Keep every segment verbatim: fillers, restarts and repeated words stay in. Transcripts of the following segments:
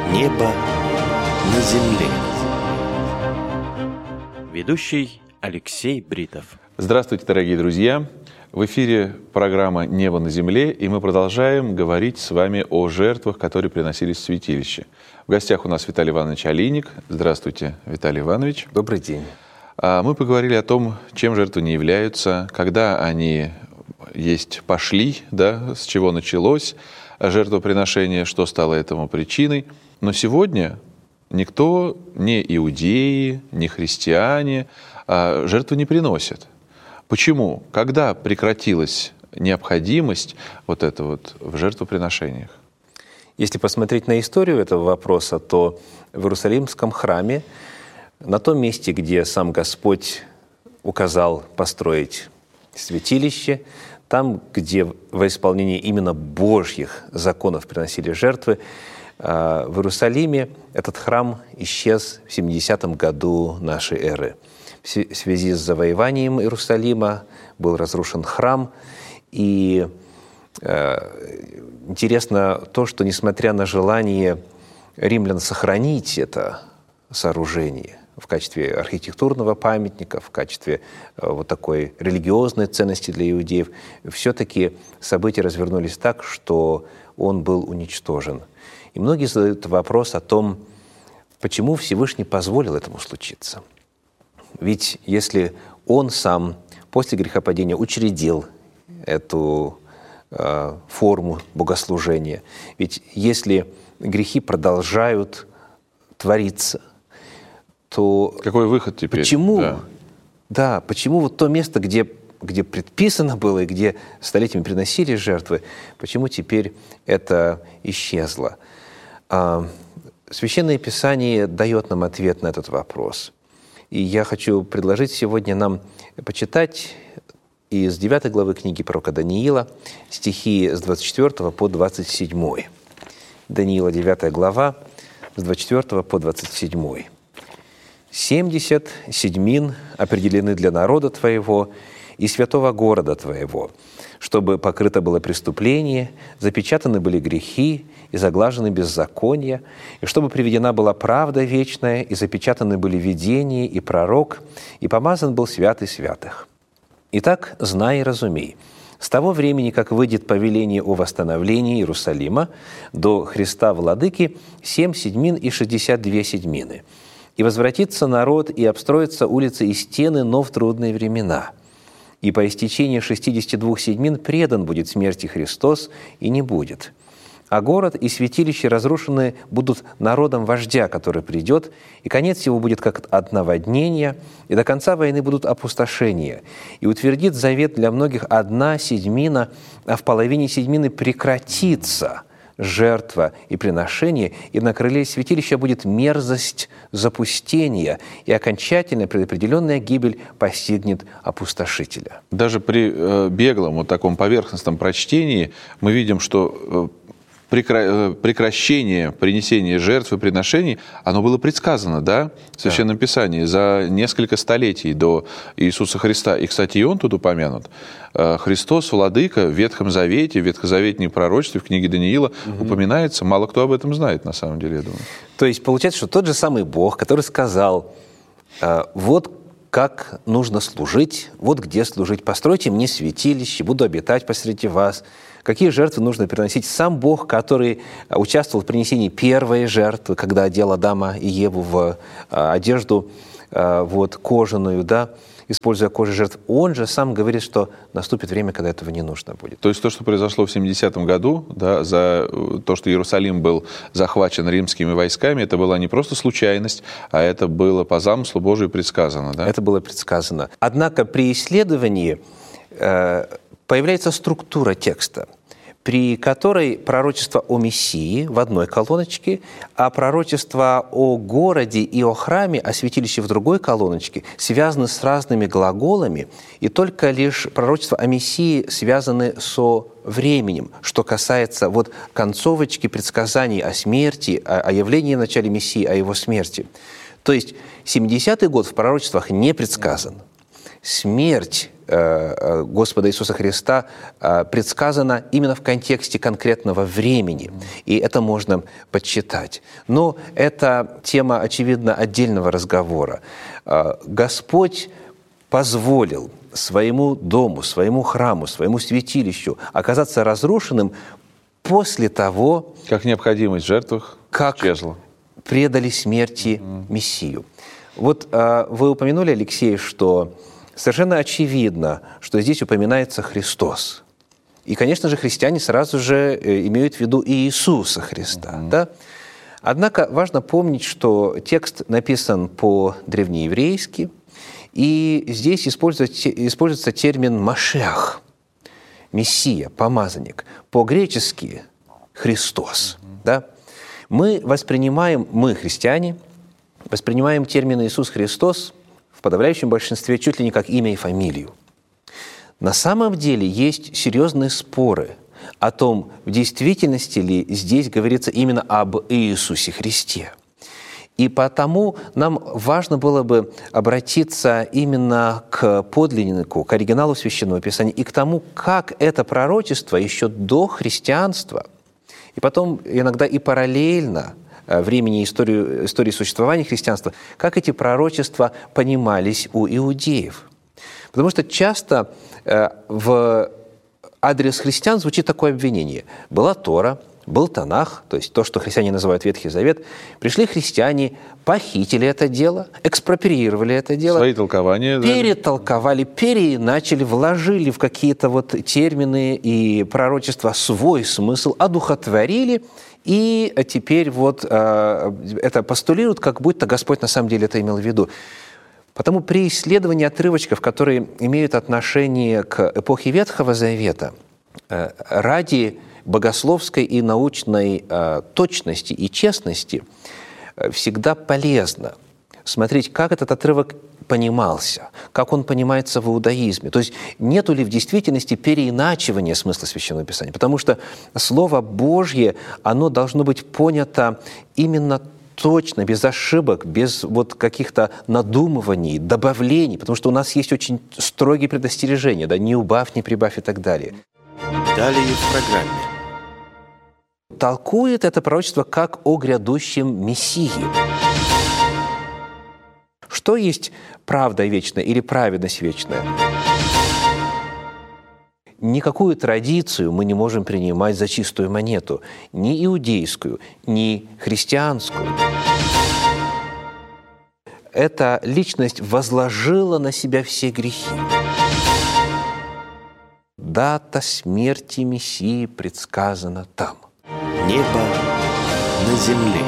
Небо на земле. Ведущий Алексей Бритов. Здравствуйте, дорогие друзья! В эфире программа «Небо на земле», и мы продолжаем говорить с вами о жертвах, которые приносились в святилище. В гостях у нас Виталий Иванович Алиник. Здравствуйте, Виталий Иванович. Добрый день. Мы поговорили о том, чем жертвы не являются, когда они есть пошли, да, с чего началось жертвоприношение, что стало этому причиной. Но сегодня никто, ни иудеи, ни христиане, жертвы не приносят. Почему? Когда прекратилась необходимость вот это вот в жертвоприношениях? Если посмотреть на историю этого вопроса, то в Иерусалимском храме, на том месте, где сам Господь указал построить святилище, там, где во исполнении именно Божьих законов приносили жертвы, в Иерусалиме этот храм исчез в семидесятом году нашей эры. В связи с завоеванием Иерусалима был разрушен храм, и э, интересно то, что несмотря на желание римлян сохранить это сооружение в качестве архитектурного памятника, в качестве э, вот такой религиозной ценности для иудеев, все-таки события развернулись так, что он был уничтожен. И многие задают вопрос о том, почему Всевышний позволил этому случиться. Ведь если он сам после грехопадения учредил эту э, форму богослужения, ведь если грехи продолжают твориться, то... Какой выход теперь? Почему, да. Да, почему вот то место, где, где предписано было и где столетиями приносили жертвы, почему теперь это исчезло? А, Священное Писание дает нам ответ на этот вопрос. И я хочу предложить сегодня нам почитать из девятой главы книги пророка Даниила стихи с двадцать четвёртого по двадцать седьмой. Даниила, девятая глава, с двадцать четвёртого по двадцать седьмой. «Семьдесят седьмин определены для народа твоего и святого города твоего, чтобы покрыто было преступление, запечатаны были грехи и заглажены беззакония, и чтобы приведена была правда вечная, и запечатаны были видения и пророк, и помазан был святый святых. Итак, знай и разумей, с того времени, как выйдет повеление о восстановлении Иерусалима, до Христа Владыки семь седьмин и шестьдесят две седьмины, и возвратится народ, и обстроятся улицы и стены, но в трудные времена. И по истечении шестидесяти двух седьмин предан будет смерти Христос, и не будет. А город и святилище разрушены будут народом вождя, который придет, и конец его будет как от наводнения, и до конца войны будут опустошения. И утвердит завет для многих одна седьмина, а в половине седьмины прекратится жертва и приношение, и на крыле святилища будет мерзость запустения, и окончательная предопределенная гибель постигнет опустошителя». Даже при э, беглом, вот таком поверхностном прочтении мы видим, что э, прекращение принесения жертв и приношений, оно было предсказано, да, в Священном да. Писании за несколько столетий до Иисуса Христа. И, кстати, и он тут упомянут. Христос, Владыка, в Ветхом Завете, в ветхозаветном пророчестве, в книге Даниила угу. упоминается. Мало кто об этом знает, на самом деле, я думаю. То есть, получается, что тот же самый Бог, который сказал, вот как нужно служить, вот где служить, постройте мне святилище, буду обитать посреди вас. Какие жертвы нужно приносить? Сам Бог, который участвовал в принесении первой жертвы, когда одел Адама и Еву в одежду вот, кожаную, да, используя кожу жертв, он же сам говорит, что наступит время, когда этого не нужно будет. То есть то, что произошло в семидесятом году, да, за то, что Иерусалим был захвачен римскими войсками, это была не просто случайность, а это было по замыслу Божию предсказано, да? Это было предсказано. Однако при исследовании э, появляется структура текста, при которой пророчество о Мессии в одной колоночке, а пророчество о городе и о храме, о святилище в другой колоночке связаны с разными глаголами, и только лишь пророчество о Мессии связаны со временем, что касается вот концовочки предсказаний о смерти, о, о явлении в начале Мессии, о его смерти. То есть семидесятый год в пророчествах не предсказан. Смерть Господа Иисуса Христа предсказано именно в контексте конкретного времени, и это можно подсчитать. Но это тема, очевидно, отдельного разговора. Господь позволил своему дому, своему храму, своему святилищу оказаться разрушенным после того, как необходимость в жертвах как исчезла. Предали смерти Мессию. Вот а, вы упомянули, Алексей, что совершенно очевидно, что здесь упоминается Христос. И, конечно же, христиане сразу же имеют в виду и Иисуса Христа. Mm-hmm. Да? Однако важно помнить, что текст написан по-древнееврейски, и здесь используется, используется термин «машиах», «мессия», «помазанник», по-гречески «Христос». Mm-hmm. Да? Мы воспринимаем, мы, христиане, воспринимаем термин «Иисус Христос» в подавляющем большинстве чуть ли не как имя и фамилию. На самом деле есть серьезные споры о том, в действительности ли здесь говорится именно об Иисусе Христе. И потому нам важно было бы обратиться именно к подлиннику, к оригиналу Священного Писания и к тому, как это пророчество еще до христианства, и потом иногда и параллельно времени истории, истории существования христианства, как эти пророчества понимались у иудеев. Потому что часто э, в адрес христиан звучит такое обвинение. Была Тора, был Танах, то есть то, что христиане называют Ветхий Завет. Пришли христиане, похитили это дело, экспроприировали это дело. Свои толкования. Перетолковали, переиначили, вложили в какие-то вот термины и пророчества свой смысл, одухотворили. И теперь вот э, это постулируют, как будто Господь на самом деле это имел в виду. Потому при исследовании отрывочков, которые имеют отношение к эпохе Ветхого Завета, э, ради богословской и научной э, точности и честности э, всегда полезно смотреть, как этот отрывок понимался, как он понимается в иудаизме. То есть нету ли в действительности переиначивания смысла Священного Писания? Потому что Слово Божье, оно должно быть понято именно точно, без ошибок, без вот каких-то надумываний, добавлений, потому что у нас есть очень строгие предостережения, да, не убавь, не прибавь и так далее. Далее в программе. Толкует это пророчество как о грядущем Мессии. Что есть правда вечная или праведность вечная? Никакую традицию мы не можем принимать за чистую монету, ни иудейскую, ни христианскую. Эта личность возложила на себя все грехи. Дата смерти Мессии предсказана там. Небо на земле.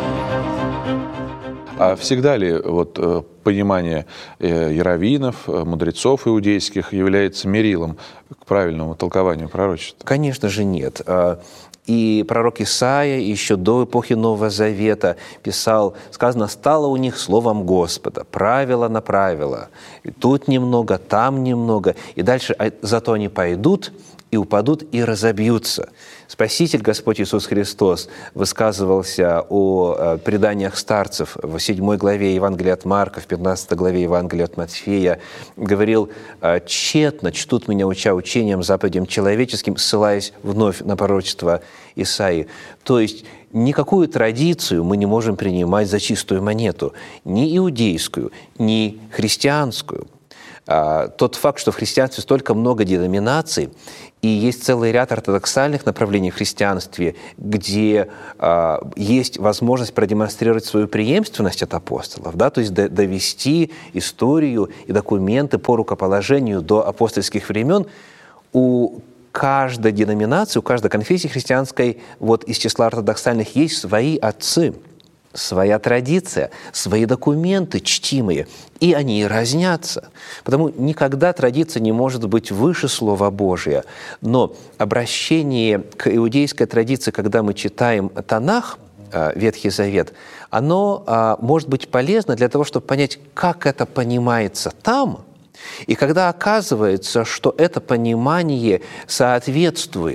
А всегда ли вот понимание яровинов, мудрецов иудейских является мерилом к правильному толкованию пророчества? Конечно же, нет. И пророк Исаия еще до эпохи Нового Завета писал, сказано, стало у них словом Господа, правило на правило. И тут немного, там немного. И дальше зато они пойдут и упадут и разобьются. Спаситель Господь Иисус Христос высказывался о преданиях старцев в седьмой главе Евангелия от Марка, в пятнадцатой главе Евангелия от Матфея. Говорил, тщетно чтут меня, уча учением, заповедям человеческим, ссылаясь вновь на пророчество Исаии. То есть никакую традицию мы не можем принимать за чистую монету, ни иудейскую, ни христианскую. Тот факт, что в христианстве столько много деноминаций, и есть целый ряд ортодоксальных направлений в христианстве, где э, есть возможность продемонстрировать свою преемственность от апостолов, да, то есть до, довести историю и документы по рукоположению до апостольских времен. У каждой деноминации, у каждой конфессии христианской вот, из числа ортодоксальных есть свои отцы, своя традиция, свои документы чтимые, и они разнятся. Потому никогда традиция не может быть выше Слова Божия. Но обращение к иудейской традиции, когда мы читаем Танах, Ветхий Завет, оно может быть полезно для того, чтобы понять, как это понимается там. И когда оказывается, что это понимание соответствует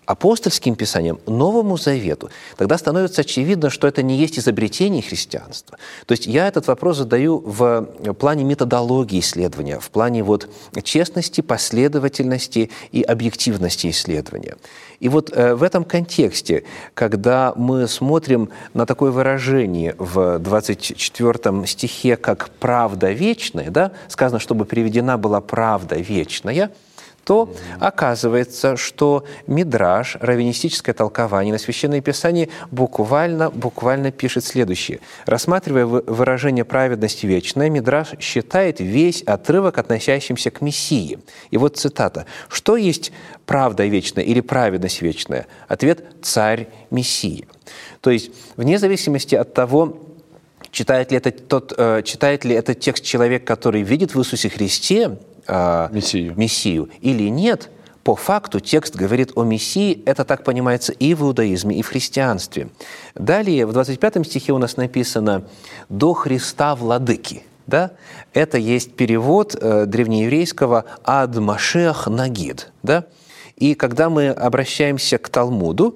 апостольским писаниям, Новому Завету, тогда становится очевидно, что это не есть изобретение христианства. То есть я этот вопрос задаю в плане методологии исследования, в плане вот честности, последовательности и объективности исследования. И вот э, в этом контексте, когда мы смотрим на такое выражение в двадцать четвёртом стихе, как «правда вечная», да, сказано, чтобы приведена была правда вечная, то оказывается, что мидраш, раввинистическое толкование на Священное Писание буквально, буквально пишет следующее. Рассматривая выражение «праведность вечная», мидраш считает весь отрывок, относящимся к Мессии. И вот цитата. «Что есть правда вечная или праведность вечная?» Ответ – «Царь Мессия». То есть, вне зависимости от того, читает ли, это тот, читает ли этот текст человек, который видит в Иисусе Христе Мессию. Мессию или нет, по факту текст говорит о Мессии, это так понимается и в иудаизме, и в христианстве. Далее, в двадцать пятом стихе у нас написано «до Христа владыки». Да? Это есть перевод э, древнееврейского «ад Машеах нагид». Да? И когда мы обращаемся к Талмуду,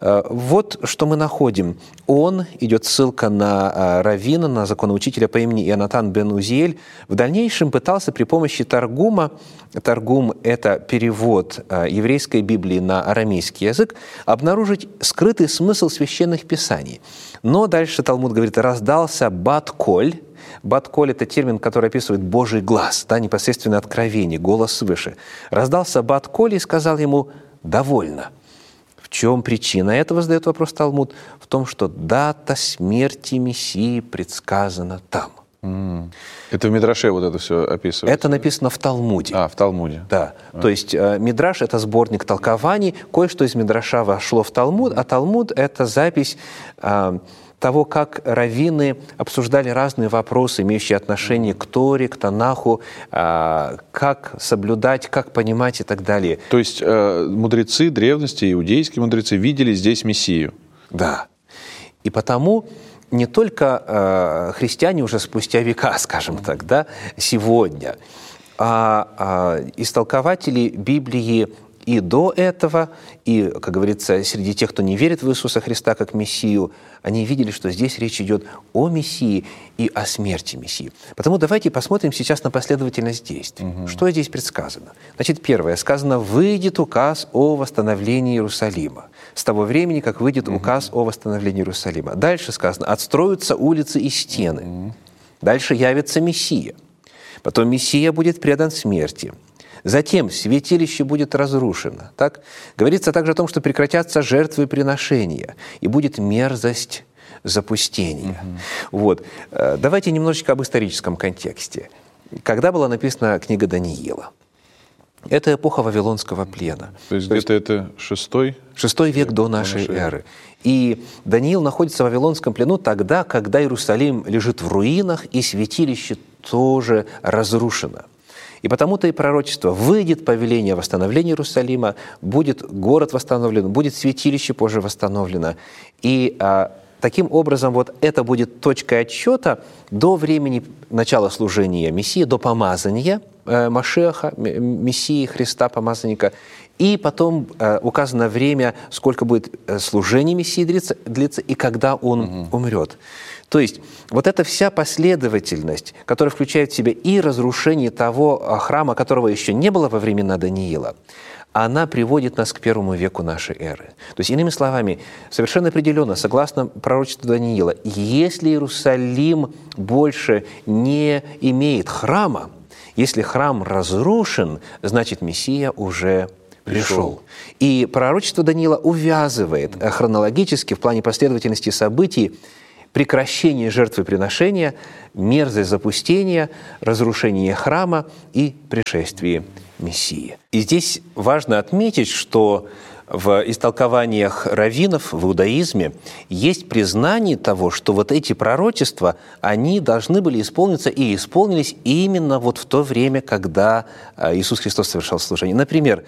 вот что мы находим. Он, идет ссылка на раввина, на законоучителя по имени Ионатан бен Узиэль, в дальнейшем пытался при помощи Таргума, Таргум – это перевод еврейской Библии на арамейский язык, обнаружить скрытый смысл священных писаний. Но дальше Талмуд говорит, раздался бат-коль. Бат-коль – это термин, который описывает Божий глаз, да, непосредственно откровение, голос свыше. Раздался бат-коль и сказал ему «довольно». В чем причина этого, задает вопрос Талмуд? В том, что дата смерти Мессии предсказана там. Mm. Это в Мидраше вот это все описывается? Это написано в Талмуде. А, в Талмуде. Да. А. То есть Мидраш – это сборник толкований, кое-что из Мидраша вошло в Талмуд, а Талмуд – это запись а, того, как раввины обсуждали разные вопросы, имеющие отношение к Торе, к Танаху, а, как соблюдать, как понимать и так далее. То есть э, мудрецы древности, иудейские мудрецы, видели здесь Мессию? Да. И потому не только э, христиане уже спустя века, скажем так, да, сегодня, а, а истолкователи Библии и до этого, и, как говорится, среди тех, кто не верит в Иисуса Христа как Мессию, они видели, что здесь речь идет о Мессии и о смерти Мессии. Потому давайте посмотрим сейчас на последовательность действий. Угу. Что здесь предсказано? Значит, первое. Сказано, выйдет указ о восстановлении Иерусалима. С того времени, как выйдет угу. указ о восстановлении Иерусалима. Дальше сказано, отстроятся улицы и стены. Угу. Дальше явится Мессия. Потом Мессия будет предан смерти. Затем святилище будет разрушено. Так? Говорится также о том, что прекратятся жертвоприношения, и будет мерзость запустения. Угу. Вот. Давайте немножечко об историческом контексте. Когда была написана книга Даниила? Это эпоха Вавилонского плена. То есть, То есть где-то это шестой? Шестой век до нашей, до нашей эры. И Даниил находится в Вавилонском плену тогда, когда Иерусалим лежит в руинах, и святилище тоже разрушено. И потому-то и пророчество: выйдет повеление о восстановлении Иерусалима, будет город восстановлен, будет святилище позже восстановлено. И а, таким образом вот это будет точкой отсчета до времени начала служения Мессии, до помазания э, Машеха, Мессии Христа, помазанника. И потом э, указано время, сколько будет служение Мессии длиться, длиться и когда он угу. умрет. То есть вот эта вся последовательность, которая включает в себя и разрушение того храма, которого еще не было во времена Даниила, она приводит нас к первому веку нашей эры. То есть, иными словами, совершенно определенно, согласно пророчеству Даниила, если Иерусалим больше не имеет храма, если храм разрушен, значит, Мессия уже пришел. пришел. И пророчество Даниила увязывает хронологически в плане последовательности событий прекращение жертвоприношения, мерзость запустения, разрушение храма и пришествие Мессии. И здесь важно отметить, что в истолкованиях раввинов в иудаизме есть признание того, что вот эти пророчества, они должны были исполниться и исполнились именно вот в то время, когда Иисус Христос совершал служение. Например,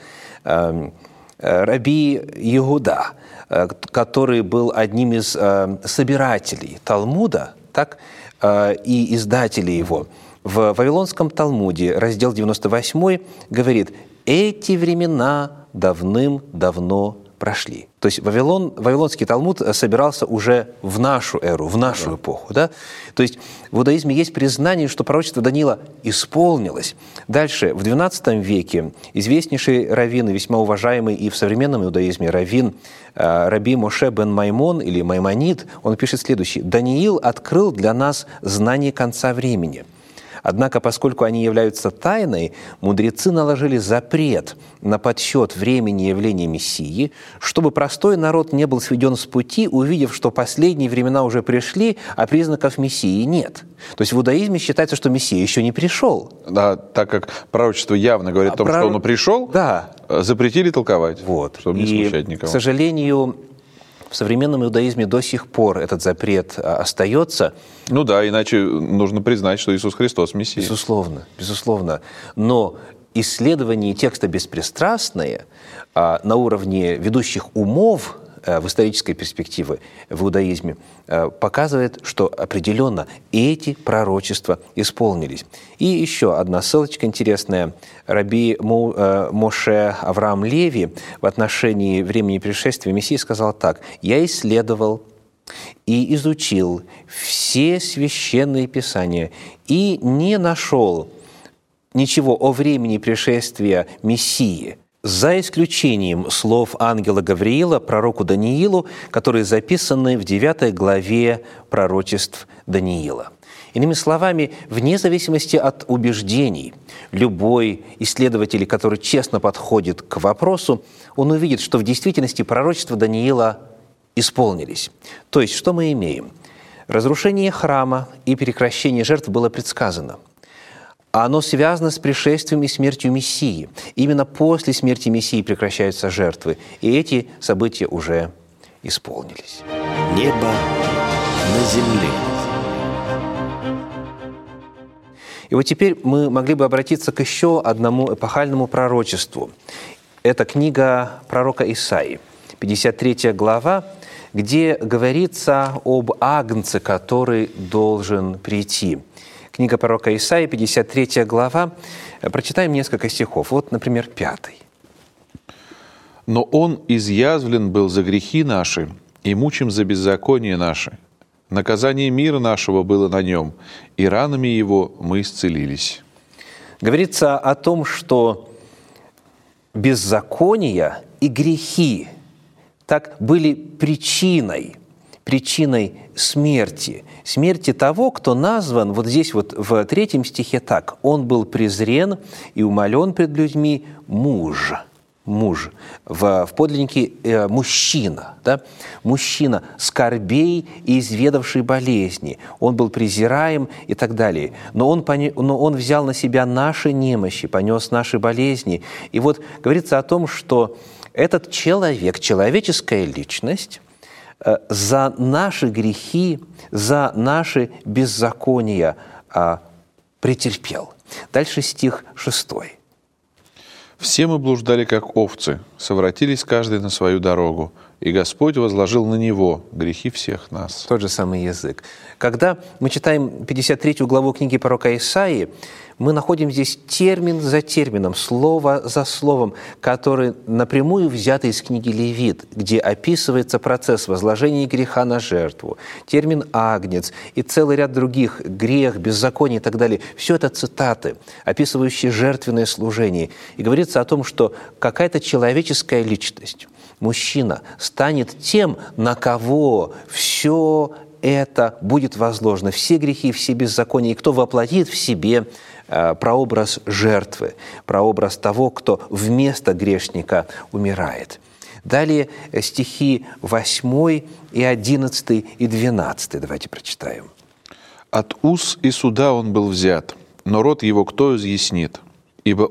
раби Иуда, который был одним из э, собирателей Талмуда, так, э, и издателей его, в Вавилонском Талмуде, раздел девяносто восьмой, говорит: «Эти времена давным-давно прошли. То есть Вавилон, Вавилонский Талмуд собирался уже в нашу эру, в нашу да. эпоху. Да? То есть в иудаизме есть признание, что пророчество Даниила исполнилось. Дальше, в двенадцатом веке известнейший раввин, и весьма уважаемый и в современном иудаизме раввин Раби Моше бен Маймон или Маймонид, он пишет следующее. «Даниил открыл для нас знание конца времени. Однако, поскольку они являются тайной, мудрецы наложили запрет на подсчет времени явления Мессии, чтобы простой народ не был сведен с пути, увидев, что последние времена уже пришли, а признаков Мессии нет». То есть в иудаизме считается, что Мессия еще не пришел. Да, так как пророчество явно говорит а о том, прор... что он пришел, да. запретили толковать, вот. чтобы не и, смущать никого. К сожалению, в современном иудаизме до сих пор этот запрет остается. Ну да, иначе нужно признать, что Иисус Христос Мессия. Безусловно, безусловно. Но исследование текста беспристрастное на уровне ведущих умов в исторической перспективе в иудаизме показывает, что определенно эти пророчества исполнились. И еще одна ссылочка интересная. Раби Моше Авраам Леви в отношении времени пришествия Мессии сказал так: «Я исследовал и изучил все священные писания и не нашел ничего о времени пришествия Мессии, за исключением слов ангела Гавриила пророку Даниилу, которые записаны в девятой главе пророчеств Даниила». Иными словами, вне зависимости от убеждений, любой исследователь, который честно подходит к вопросу, он увидит, что в действительности пророчества Даниила исполнились. То есть, что мы имеем? Разрушение храма и прекращение жертв было предсказано. Оно связано с пришествием и смертью Мессии. Именно после смерти Мессии прекращаются жертвы. И эти события уже исполнились. Небо на земле. И вот теперь мы могли бы обратиться к еще одному эпохальному пророчеству. Это книга пророка Исаии, пятьдесят третья глава, где говорится об агнце, который должен прийти. Книга пророка Исаии, пятьдесят третья глава. Прочитаем несколько стихов. Вот, например, пятый. «Но он изъязвлен был за грехи наши и мучим за беззаконие наши. Наказание мира нашего было на нем, и ранами его мы исцелились». Говорится о том, что беззакония и грехи так были причиной, причиной смерти. Смерти того, кто назван, вот здесь вот в третьем стихе так: «Он был презрен и умолен пред людьми муж». Муж. В, в подлиннике э, мужчина. Да? Мужчина, скорбей и изведавший болезни. Он был презираем и так далее. Но он, пони, но он взял на себя наши немощи, понес наши болезни. И вот говорится о том, что этот человек, человеческая личность, э, за наши грехи, за наши беззакония э, претерпел. Дальше стих шестой. «Все мы блуждали, как овцы, совратились каждый на свою дорогу, и Господь возложил на него грехи всех нас». Тот же самый язык. Когда мы читаем пятьдесят третью главу книги пророка Исаии, мы находим здесь термин за термином, слово за словом, который напрямую взято из книги Левит, где описывается процесс возложения греха на жертву, термин «агнец» и целый ряд других, грех, беззаконие и так далее. Все это цитаты, описывающие жертвенное служение. И говорится о том, что какая-то человеческая личность, мужчина, станет тем, на кого все это будет возложено, все грехи, все беззакония, и кто воплотит в себе э, прообраз жертвы, прообраз того, кто вместо грешника умирает. Далее стихи восьмой и одиннадцатый и двенадцатый. Давайте прочитаем. «От уз и суда он был взят, но рот его кто изъяснит? Ибо